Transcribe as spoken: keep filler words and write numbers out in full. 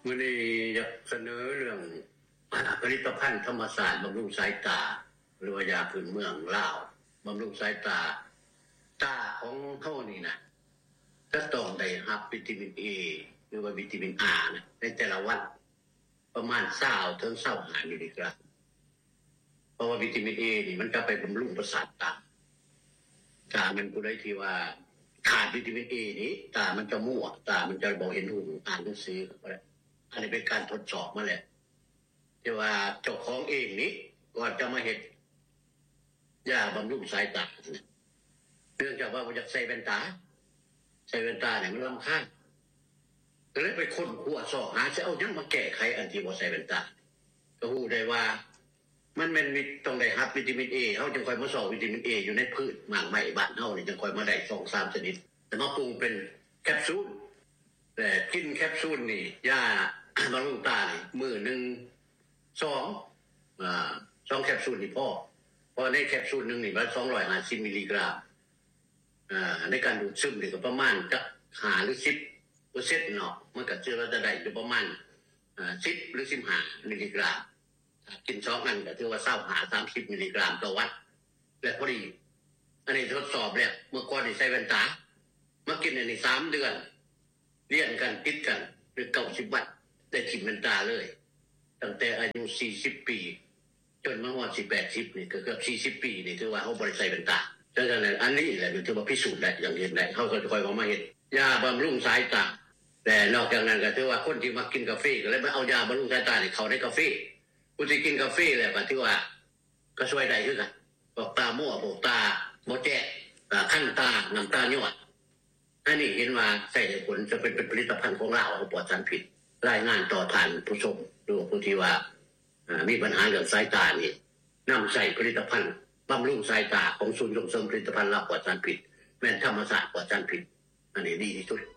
มื่อนี้อยากเสนอเรื่องผลิตภัณฑ์ธรรมศาสตร์บำรุงสายตาหรือว่ายาพื้นเมืองลาวบำรุงสายตาตาของเฮานี่นะจะต้องได้รับวิตามิน A หรือว่าวิตามิน R นะในแต่ละวันประมาณยี่สิบถึงยี่สิบห้ามิลลิกรัมเพราะว่าวิตามิน A นี่มันจะไปบำรุงประสาทตาตามันผู้ใดที่ว่าขาดวิตามิน A นี้ตามันจะมั่วตามันจะบ่เห็นหูอ่านหนังสือก็ได้อันนี้เป็นการทดสอบมาแล้วที่ว่าเจ้าของเองนี้ก่อนจะมาเฮ็ดยาบำรุงสายตาเนื่องจากว่าบ่อยากใส่แว่นตาใส่แว่นตาเนี่ยมันรำคาญก็เลยไปค้นคว้าสอบหาจะเอาหยังมาแก้ไขอันที่บ่ใส่แว่นตาก็ฮู้ได้ว่ามันแม่นมีต้องได้รับวิตามิน A เฮาจึงค่อยมาสอบวิตามิน A อยู่ในพืชหมากไม้บ้านเฮานี่จึงค่อยมาได้ สองสาม ชนิดแต่มาปรุงเป็นแคปซูลแต่กินแคปซูลนี่ยาบำรุงตานี่มื้อนึงสองอ่าสองแคปซูลนี่พอเพราะในแคปซูลนึงนี่มันสองร้อยห้าสิบมิลลิกรัมอ่าในการดูดซึมนี่ก็ประมาณจักห้าหรือสิบเปอร์เซ็นต์ เนาะมันก็จะว่าจะได้อยู่ประมาณอ่าสิบหรือสิบห้ามิลลิกรัมกินสองอันก็ถือว่าเศร้าหาสามสิบมิลลิกรัมต่อวันและพอดีอันนี้ทดสอบแล้วเมื่อก่อนนี่ใส่แว่นตามากินอันนี้สามเดือนเรียนกันติดกันหรือเก้าสิบวันได้กินแว่นตาเลยตั้งแต่อายุสี่สิบปีจนมาฮอดสิบแปดสิบนี่ก็เกือบสี่สิบปีนี่ถือว่าเฮาบ่ได้ใส่แว่นตาดังนั้นอันนี้แหละถือว่าพิสูจน์ได้อย่างเห็นได้เฮาก็ค่อยๆมาเฮ็ดยาบำรุงสายตาแต่นอกจากนั้นก็ถือว่าคนที่มากินกาแฟก็เลยมาเอายาบำรุงสายตานี่เข้าในกาแฟผู้ที่กินกาแฟแล้วก็ถือว่าก็ช่วยได้คือกันบอกตามั่วบอกตาบ่แจ้งตาคั่นตาน้ำตาย้อยอันนี้เห็นว่าใส่ผลจะเป็นผลิตภัณฑ์ของเราปลอดสารพิษรายงานต่อท่านผู้ชมหรือผู้ที่ว่ามีปัญหาเรื่องสายตานี่นำใส่ผลิตภัณฑ์บำรุงสายตาของศูนย์ส่งเสริมผลิตภัณฑ์ลาวปลอดสารพิษแม่นธรรมศาสตร์ปลอดสารพิษอันนี้ดีที่สุด